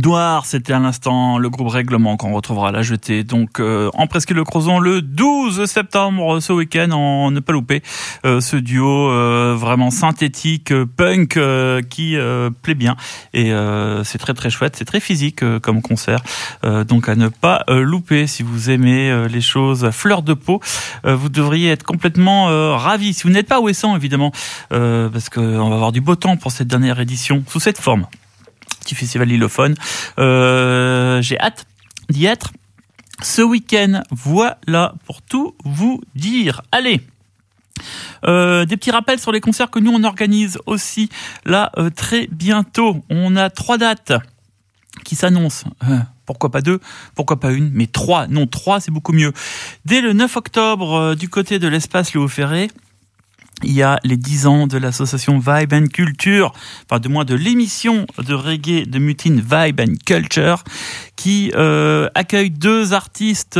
Noir, c'était à l'instant le groupe Règlement qu'on retrouvera à la jetée. Donc en Presqu'île-Crozon le 12 septembre, ce week-end, en ne pas louper ce duo vraiment synthétique, punk, qui plaît bien. Et c'est très très chouette, c'est très physique comme concert. Donc à ne pas louper si vous aimez les choses à fleur de peau. Vous devriez être complètement ravis. Si vous n'êtes pas à Ouessant, évidemment, parce qu'on va avoir du beau temps pour cette dernière édition sous cette forme. Petit festival lillophone. J'ai hâte d'y être ce week-end. Voilà pour tout vous dire. Allez, des petits rappels sur les concerts que nous on organise aussi là très bientôt. On a 3 dates qui s'annoncent. Pourquoi pas 2, pourquoi pas 1, mais 3. Non, 3 c'est beaucoup mieux. Dès le 9 octobre, du côté de l'espace Léo Ferré, il y a les 10 ans de l'association Vibe and Culture, enfin de moins de l'émission de reggae de Mutine Vibe and Culture, qui accueille 2 artistes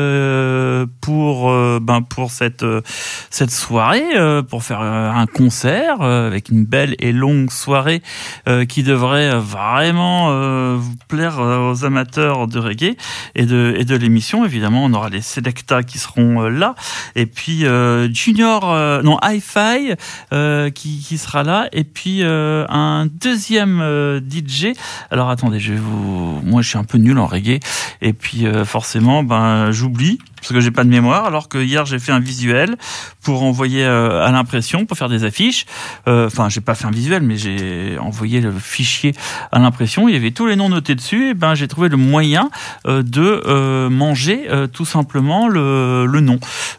pour cette soirée, pour faire un concert avec une belle et longue soirée qui devrait vraiment vous plaire aux amateurs de reggae et de l'émission. Évidemment, on aura les Selecta qui seront là, et puis Hi-Fi qui sera là, et puis un deuxième DJ. Alors attendez, moi je suis un peu nul en reggae, et puis forcément j'oublie parce que j'ai pas de mémoire, alors que hier j'ai fait un visuel pour envoyer à l'impression, pour faire des affiches. Enfin, j'ai pas fait un visuel, mais j'ai envoyé le fichier à l'impression. Il y avait tous les noms notés dessus. Et j'ai trouvé le moyen de manger tout simplement le nom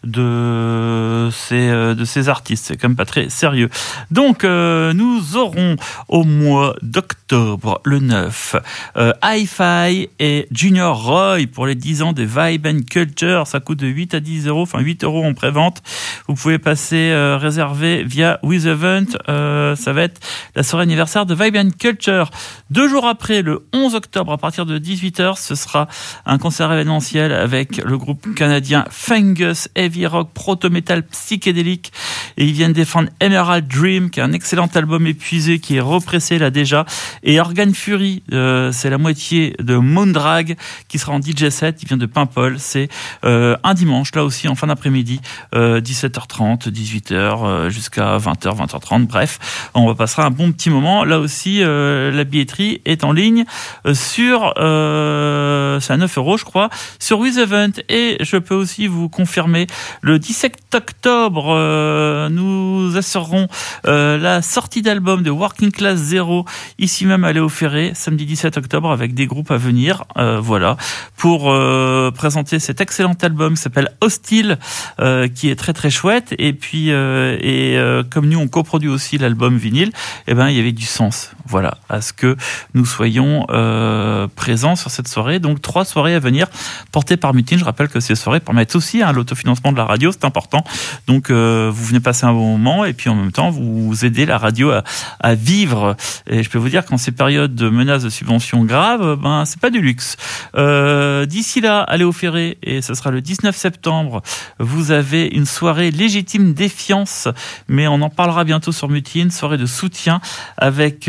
de ces artistes. C'est quand même pas très sérieux. Donc nous aurons au mois d'octobre, le 9, Hi-Fi et Junior Roy pour les 10 ans des Vibe and Culture. Ça coûte de 8 à 10 euros, enfin 8 euros en pré-vente. Vous pouvez passer réserver via With Event. Ça va être la soirée anniversaire de Vibe and Culture. 2 jours après, le 11 octobre, à partir de 18h, ce sera un concert événementiel avec le groupe canadien Fungus, heavy rock, proto-metal psychédélique. Et ils viennent défendre Emerald Dream, qui est un excellent album épuisé, qui est repressé là déjà. Et Organ Fury, c'est la moitié de Moondrag, qui sera en DJ set. Il vient de Paimpol. C'est un dimanche, là aussi, en fin d'après-midi, 17h30, 18h, jusqu'à 20h, 20h30. Bref, on passera un bon petit moment. Là aussi, la billetterie est en ligne sur, c'est à 9 euros, je crois, sur With Event. Et je peux aussi vous confirmer, le 17 octobre, nous assurerons la sortie d'album de Working Class Zero, ici même à Léo Ferré, samedi 17 octobre, avec des groupes à venir, voilà, pour présenter cet excellent album qui s'appelle Hostile, qui est très très chouette. Et puis comme nous on coproduit aussi l'album vinyle, il y avait du sens, voilà, à ce que nous soyons présents sur cette soirée. Donc 3 soirées à venir portées par Mutine. Je rappelle que ces soirées permettent aussi l'autofinancement de la radio, c'est important. Donc vous venez passer un bon moment, et puis en même temps vous aidez la radio à vivre. Et je peux vous dire qu'en ces périodes de menaces de subventions graves, c'est pas du luxe. D'ici là, allez au Ferré, et ce sera le 19 septembre, vous avez une soirée légitime défiance, mais on en parlera bientôt sur Mutine, soirée de soutien avec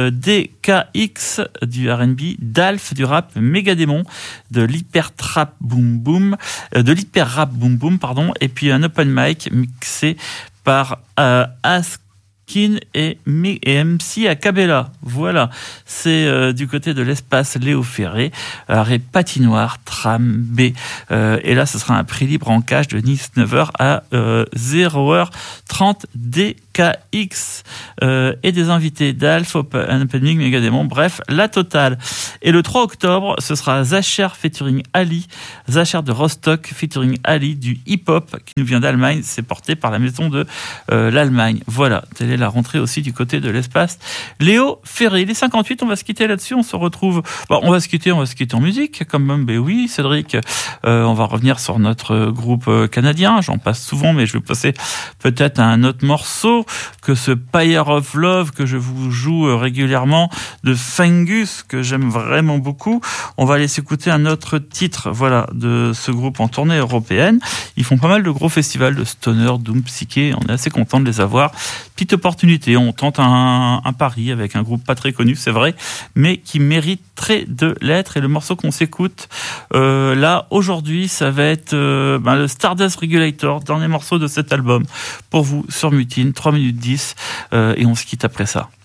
DKX du R&B, Dalf du rap, Megadémon de l'hyper rap boom boom, et puis un open mic mixé par Askin et MC Akabela. Voilà, c'est du côté de l'espace Léo Ferré, arrêt patinoire tram B. Et là, ce sera un prix libre en cash de 19h à 0h30 DKX et des invités d'Alf, Open Mic, Megadémon, bref, la totale. Et le 3 octobre, ce sera Zacher featuring Ali, Zacher de Rostock featuring Ali, du hip-hop qui nous vient d'Allemagne. C'est porté par la maison de l'Allemagne. Voilà, telle est la rentrée aussi du côté de l'espace Léo Ferré. Il est 58, on va se quitter là-dessus, on se retrouve... on va se quitter en musique, quand même. Ben oui, Cédric, on va revenir sur notre groupe canadien. J'en passe souvent, mais je vais passer peut-être à un autre morceau. morceau que ce Pyre of Love que je vous joue régulièrement de Fungus, que j'aime vraiment beaucoup. On va aller s'écouter un autre titre, voilà, de ce groupe en tournée européenne. Ils font pas mal de gros festivals de stoner, doom, psyché. On est assez content de les avoir. Petite opportunité, on tente un pari avec un groupe pas très connu, c'est vrai, mais qui mériterait de l'être. Et le morceau qu'on s'écoute là aujourd'hui, ça va être le Stardust Regulator, dernier morceau de cet album pour vous sur Mutine, 3 minutes 10, et on se quitte après ça.